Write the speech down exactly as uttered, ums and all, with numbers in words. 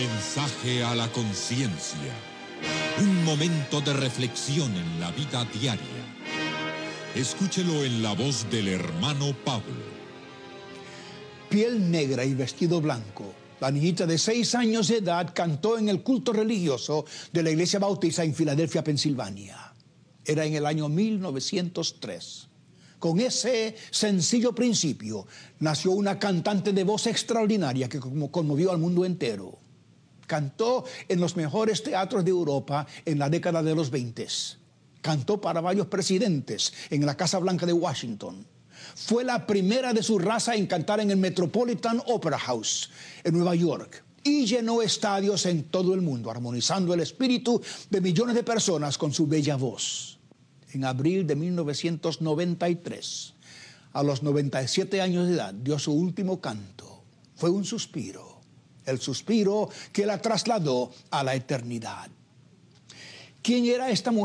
Mensaje a la conciencia. Un momento de reflexión en la vida diaria. Escúchelo en la voz del hermano Pablo. Piel negra y vestido blanco. La niñita de seis años de edad cantó en el culto religioso de la Iglesia Bautista en Filadelfia, Pensilvania. Era en el año mil novecientos tres. Con ese sencillo principio nació una cantante de voz extraordinaria que conmovió al mundo entero. Cantó en los mejores teatros de Europa en la década de los veinte. Cantó para varios presidentes en la Casa Blanca de Washington. Fue la primera de su raza en cantar en el Metropolitan Opera House en Nueva York y llenó estadios en todo el mundo, armonizando el espíritu de millones de personas con su bella voz. En abril de mil novecientos noventa y tres, a los noventa y siete años de edad, dio su último canto. Fue un suspiro, el suspiro que la trasladó a la eternidad. ¿Quién era esta mujer?